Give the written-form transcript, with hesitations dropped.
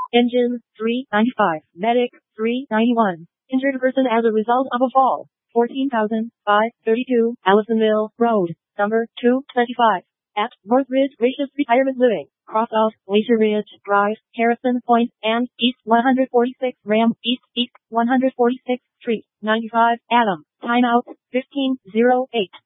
Engine, 395. Medic, 391. Injured person as a result of a fall, 14,532, Allisonville Road, number 225. At Northridge Gracious Retirement Living, cross off Glacier Ridge Drive, Harrison Point, and East 146 Ram, East 146th Street, 95, Adam. Timeout, 15:08.